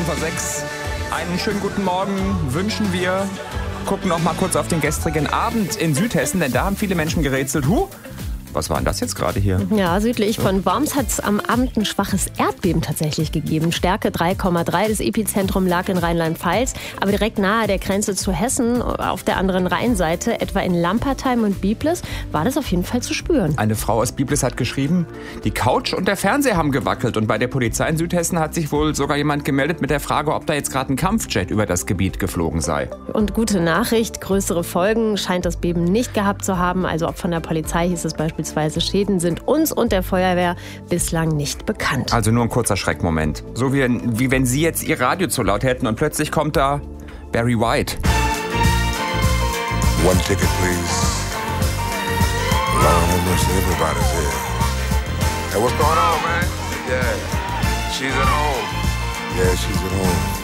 6. Einen schönen guten Morgen wünschen wir. Gucken noch mal kurz auf den gestrigen Abend in Südhessen, denn da haben viele Menschen gerätselt. Was war denn das jetzt gerade hier? Ja, südlich von Worms hat es am Abend ein schwaches Erdbeben tatsächlich gegeben. Stärke 3,3. Das Epizentrum lag in Rheinland-Pfalz, aber direkt nahe der Grenze zu Hessen, auf der anderen Rheinseite, etwa in Lampertheim und Biblis, war das auf jeden Fall zu spüren. Eine Frau aus Biblis hat geschrieben, die Couch und der Fernseher haben gewackelt. Und bei der Polizei in Südhessen hat sich wohl sogar jemand gemeldet mit der Frage, ob da jetzt gerade ein Kampfjet über das Gebiet geflogen sei. Und gute Nachricht, größere Folgen scheint das Beben nicht gehabt zu haben. Also auch von der Polizei hieß es beispielsweise, Schäden sind uns und der Feuerwehr bislang nicht bekannt. Also nur ein kurzer Schreckmoment. So wie wenn Sie jetzt Ihr Radio zu laut hätten und plötzlich kommt da Barry White. One ticket, please. Lord have mercy, everybody's here. Hey, what's going on, man? Yeah, she's at home. Yeah, she's at home.